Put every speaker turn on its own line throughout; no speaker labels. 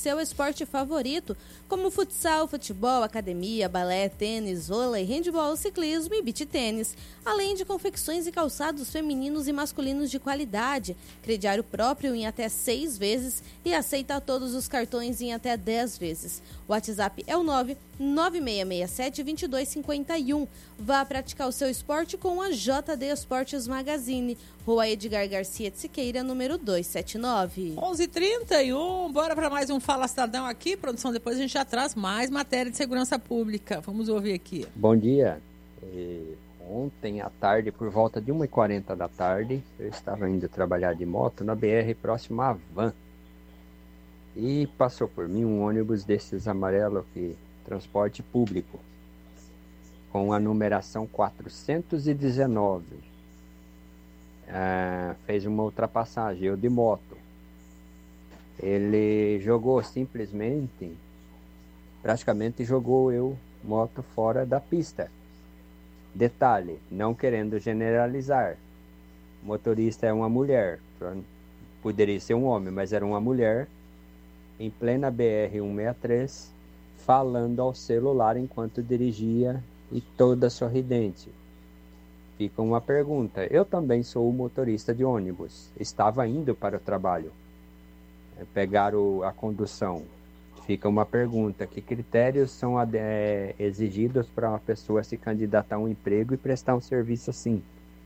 seu esporte favorito, como futsal, futebol, academia, balé, tênis, vôlei, handebol, ciclismo e beach tênis, além de confecções e calçados femininos e masculinos de qualidade, crediário próprio em até 6 vezes e aceita todos os cartões em até 10 vezes. O WhatsApp é o 99667-2251. Vá praticar o seu esporte com a JD Esportes Magazine, Rua Edgar Garcia de Siqueira, número 279.
11h31, bora para mais um Fala Cidadão aqui, produção. Depois a gente já traz mais matéria de segurança pública. Vamos ouvir aqui.
Bom dia. Ontem à tarde, por volta de 1h40 da tarde, eu estava indo trabalhar de moto na BR próximo à Van. E passou por mim um ônibus desses amarelo aqui, transporte público, com a numeração 419. Fez uma ultrapassagem, eu de moto. Ele jogou praticamente jogou eu, moto, fora da pista. Detalhe, não querendo generalizar, o motorista é uma mulher, poderia ser um homem, mas era uma mulher, em plena BR-163, falando ao celular enquanto dirigia e toda sorridente. Fica uma pergunta, eu também sou motorista de ônibus, estava indo para o trabalho, pegar a condução. Fica uma pergunta, que critérios são exigidos para uma pessoa se candidatar a um emprego e prestar um serviço assim?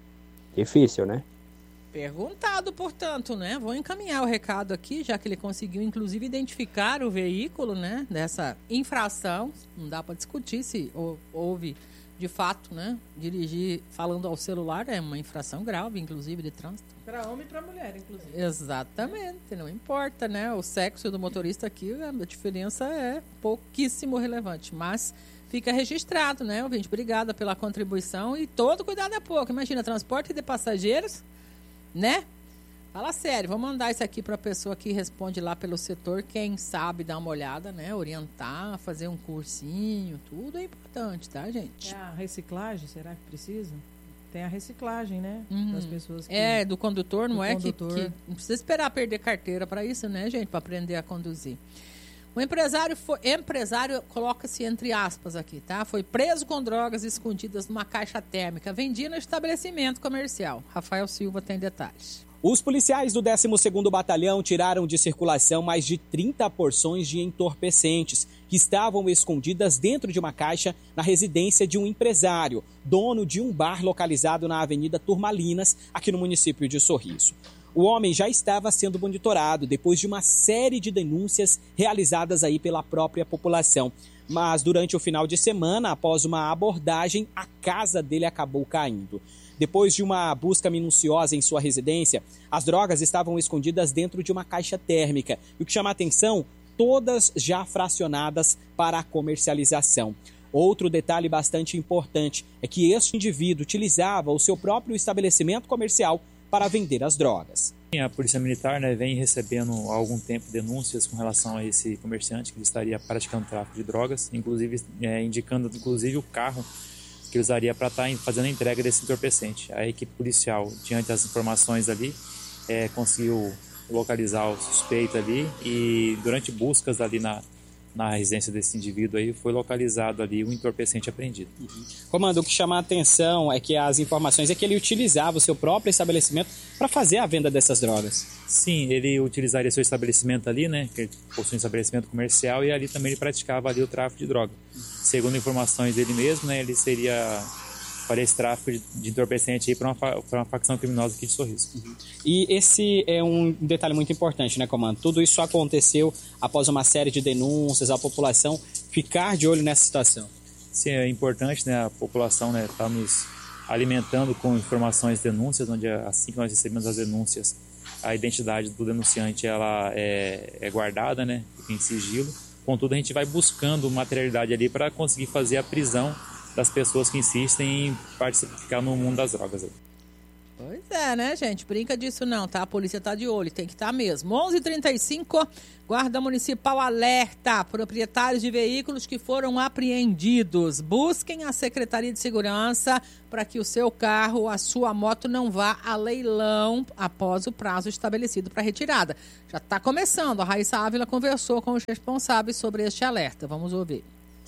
Difícil, né?
Perguntado, portanto, né? Vou encaminhar o recado aqui, já que ele conseguiu, inclusive, identificar o veículo, né? Dessa infração. Não dá para discutir se houve, de fato, né? Dirigir falando ao celular é uma infração grave, inclusive, de trânsito.
Para homem e para mulher, inclusive.
Exatamente, não importa, né? O sexo do motorista aqui, a diferença é pouquíssimo relevante, mas fica registrado, né, ouvinte? Obrigada pela contribuição e todo cuidado é pouco. Imagina, transporte de passageiros, né? Fala sério, vou mandar isso aqui para a pessoa que responde lá pelo setor, quem sabe dar uma olhada, né? Orientar, fazer um cursinho, tudo é importante, tá, gente?
A reciclagem, será que precisa? Tem a reciclagem, né? Das pessoas que...
do condutor, não é? Que não precisa esperar perder carteira para isso, né, gente? Para aprender a conduzir. O empresário coloca-se entre aspas aqui, tá? Foi preso com drogas escondidas numa caixa térmica, vendia no estabelecimento comercial. Rafael Silva tem detalhes.
Os policiais do 12º Batalhão tiraram de circulação mais de 30 porções de entorpecentes que estavam escondidas dentro de uma caixa na residência de um empresário, dono de um bar localizado na Avenida Turmalinas, aqui no município de Sorriso. O homem já estava sendo monitorado depois de uma série de denúncias realizadas aí pela própria população. Mas durante o final de semana, após uma abordagem, a casa dele acabou caindo. Depois de uma busca minuciosa em sua residência, as drogas estavam escondidas dentro de uma caixa térmica. E o que chama a atenção, todas já fracionadas para a comercialização. Outro detalhe bastante importante é que este indivíduo utilizava o seu próprio estabelecimento comercial para vender as drogas.
A Polícia Militar, né, vem recebendo há algum tempo denúncias com relação a esse comerciante que estaria praticando tráfico de drogas, inclusive indicando o carro que usaria para estar fazendo a entrega desse entorpecente. A equipe policial, diante das informações ali, conseguiu localizar o suspeito ali e durante buscas ali na residência desse indivíduo aí, foi localizado ali um entorpecente apreendido.
Comando, o que chama a atenção é que as informações é que ele utilizava o seu próprio estabelecimento para fazer a venda dessas drogas.
Sim, ele utilizaria seu estabelecimento ali, né, que possui um estabelecimento comercial, e ali também ele praticava ali o tráfico de droga. Segundo informações dele mesmo, né, ele faria esse tráfico de entorpecente aí para uma facção criminosa aqui de Sorriso.
E esse é um detalhe muito importante, né, comando? Tudo isso aconteceu após uma série de denúncias, a população ficar de olho nessa situação.
Sim, é importante, né, a população, né, tá nos alimentando com informações, denúncias, onde assim que nós recebemos as denúncias, a identidade do denunciante ela é guardada, né, fica em sigilo. Contudo, a gente vai buscando materialidade ali para conseguir fazer a prisão das pessoas que insistem em participar no mundo das drogas.
Pois é, né, gente? Brinca disso não, tá? A polícia tá de olho, tem que estar mesmo. 11h35, Guarda Municipal alerta proprietários de veículos que foram apreendidos. Busquem a Secretaria de Segurança para que o seu carro, a sua moto não vá a leilão após o prazo estabelecido para retirada. Já está começando. A Raíssa Ávila conversou com os responsáveis sobre este alerta. Vamos ouvir.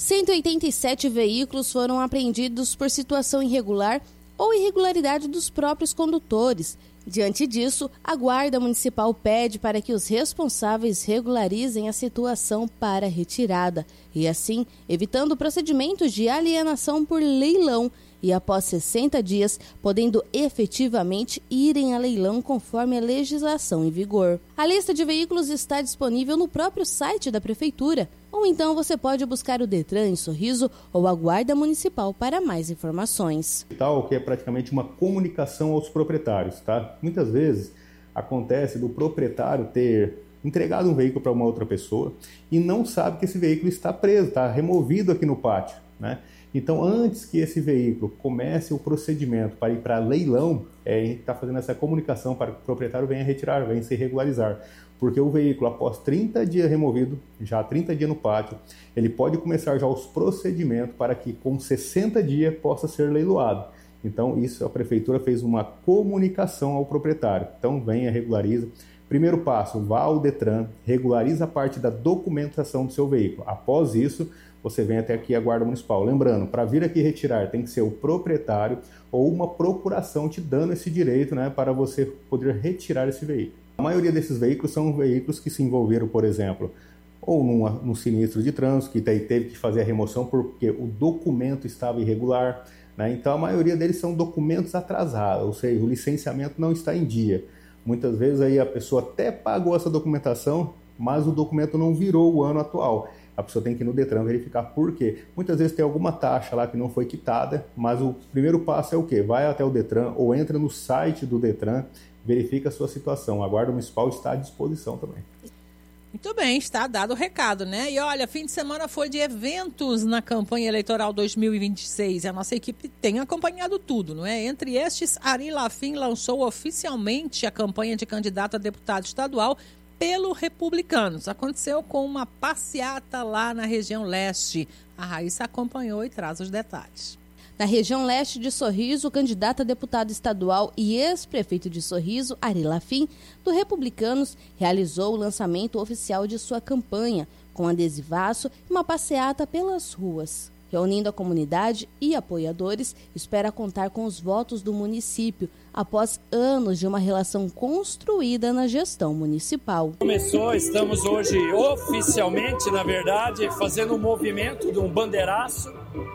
187 veículos foram apreendidos por situação irregular ou irregularidade dos próprios condutores. Diante disso, a Guarda Municipal pede para que os responsáveis regularizem a situação para retirada e, assim, evitando procedimentos de alienação por leilão e, após 60 dias, podendo efetivamente irem a leilão conforme a legislação em vigor. A lista de veículos está disponível no próprio site da Prefeitura, ou então você pode buscar o Detran em Sorriso ou a Guarda Municipal para mais informações.
Que é praticamente uma comunicação aos proprietários, tá? Muitas vezes acontece do proprietário ter entregado um veículo para uma outra pessoa e não sabe que esse veículo está preso, está removido aqui no pátio, né? Então, antes que esse veículo comece o procedimento para ir para leilão, a gente está fazendo essa comunicação para que o proprietário venha retirar, venha se regularizar. Porque o veículo, após 30 dias removido, já 30 dias no pátio, ele pode começar já os procedimentos para que com 60 dias possa ser leiloado. Então, isso a Prefeitura fez uma comunicação ao proprietário. Então, venha, regulariza. Primeiro passo, vá ao Detran, regulariza a parte da documentação do seu veículo. Após isso, você vem até aqui a Guarda Municipal. Lembrando, para vir aqui retirar tem que ser o proprietário ou uma procuração te dando esse direito, né, para você poder retirar esse veículo. A maioria desses veículos são veículos que se envolveram, por exemplo, ou num sinistro de trânsito, que teve que fazer a remoção porque o documento estava irregular, né? Então a maioria deles são documentos atrasados, ou seja, o licenciamento não está em dia. Muitas vezes aí a pessoa até pagou essa documentação, mas o documento não virou o ano atual. A pessoa tem que ir no Detran verificar por quê. Muitas vezes tem alguma taxa lá que não foi quitada, mas o primeiro passo é o quê? Vai até o Detran ou entra no site do Detran, verifica a sua situação. A Guarda Municipal está à disposição também.
Muito bem, está dado o recado, né? E olha, fim de semana foi de eventos na campanha eleitoral 2026. E a nossa equipe tem acompanhado tudo, não é? Entre estes, Ari Lafim lançou oficialmente a campanha de candidato a deputado estadual pelo Republicanos. Aconteceu com uma passeata lá na região leste. A Raíssa acompanhou e traz os detalhes.
Na região leste de Sorriso, o candidato a deputado estadual e ex-prefeito de Sorriso, Ari Lafim, do Republicanos, realizou o lançamento oficial de sua campanha, com adesivaço e uma passeata pelas ruas. Reunindo a comunidade e apoiadores, espera contar com os votos do município, após anos de uma relação construída na gestão municipal.
Estamos hoje oficialmente, na verdade, fazendo um movimento de um bandeiraço,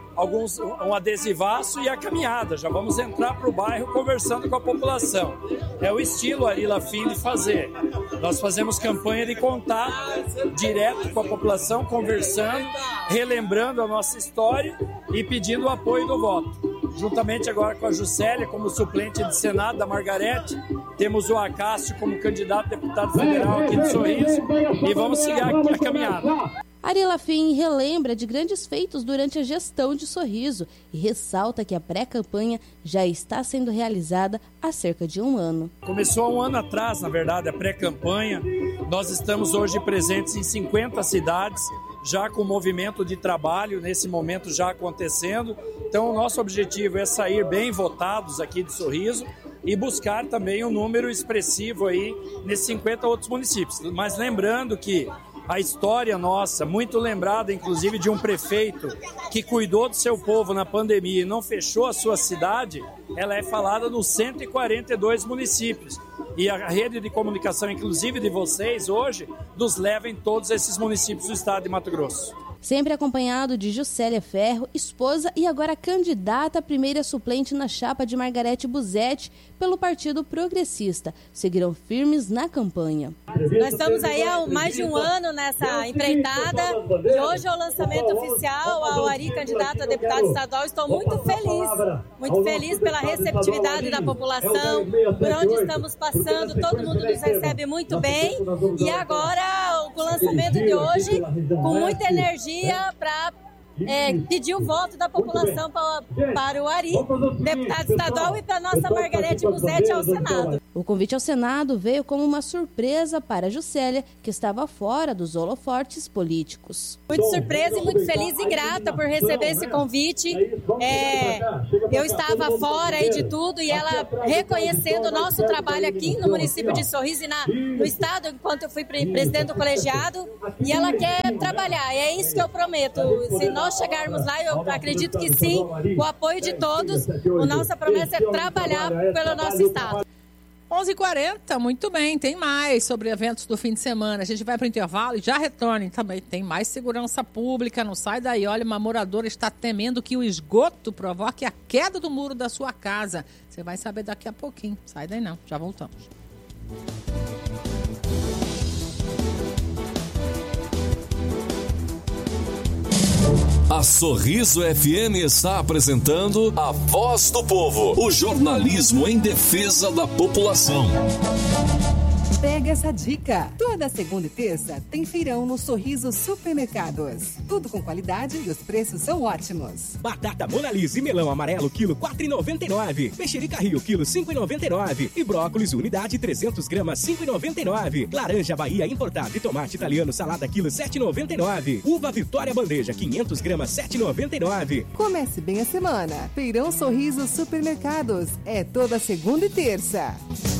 um adesivaço e a caminhada. Já vamos entrar para o bairro conversando com a população. É o estilo Ari Lafim de fazer. Nós fazemos campanha de contato direto com a população, conversando, relembrando a nossa história e pedindo o apoio do voto. Juntamente agora com a Juscelia como suplente de Senado da Margarete, temos o Acácio como candidato a deputado federal aqui de Sorriso e vamos seguir a caminhada.
Ari Lafim relembra de grandes feitos durante a gestão de Sorriso e ressalta que a pré-campanha já está sendo realizada há cerca de um ano.
Começou há um ano atrás, na verdade, a pré-campanha. Nós estamos hoje presentes em 50 cidades, já com movimento de trabalho nesse momento já acontecendo. Então, o nosso objetivo é sair bem votados aqui de Sorriso e buscar também um número expressivo aí nesses 50 outros municípios. Mas lembrando que a história nossa, muito lembrada inclusive de um prefeito que cuidou do seu povo na pandemia e não fechou a sua cidade, ela é falada nos 142 municípios. E a rede de comunicação, inclusive de vocês, hoje, nos leva em todos esses municípios do estado de Mato Grosso.
Sempre acompanhado de Juscelia Ferro, esposa e agora candidata à primeira suplente na chapa de Margarete Busetti pelo Partido Progressista. Seguirão firmes na campanha.
Nós estamos aí há mais de um ano nessa empreitada e hoje é o lançamento oficial ao Ari, candidato a deputado estadual. Estou muito feliz pela receptividade da população, por onde estamos passando, todo mundo nos recebe muito bem. E agora o lançamento de hoje, com muita energia para pedir o voto da população para o Ari, deputado estadual, e para a nossa Margarete Musetti ao Senado.
O convite ao Senado veio como uma surpresa para a Juscelia, que estava fora dos holofotes políticos.
Muito surpresa e muito feliz e grata por receber esse convite. Eu estava fora aí de tudo e ela reconhecendo o nosso trabalho aqui no município de Sorriso e no estado, enquanto eu fui presidente do colegiado, e ela quer trabalhar. E é isso que eu prometo. Se nós chegarmos lá, eu acredito que sim, com o apoio de todos, a nossa promessa é trabalhar pelo nosso estado.
11h40, muito bem, tem mais sobre eventos do fim de semana. A gente vai para o intervalo e já retorna. Também tem mais segurança pública, não sai daí. Olha, uma moradora está temendo que o esgoto provoque a queda do muro da sua casa. Você vai saber daqui a pouquinho. Sai daí não, já voltamos.
A Sorriso FM está apresentando A Voz do Povo, o jornalismo em defesa da população.
Pega essa dica! Toda segunda e terça tem feirão no Sorriso Supermercados. Tudo com qualidade e os preços são ótimos.
Batata Mona Lisa e melão amarelo, quilo R$ 4,99. Mexerica Rio, quilo R$ 5,99. E brócolis, unidade 300 gramas, R$ 5,99. Laranja Bahia importada e tomate italiano, salada, quilo R$ 7,99. Uva Vitória Bandeja, 500 gramas, R$ 7,99.
Comece bem a semana. Feirão Sorriso Supermercados. É toda segunda e terça.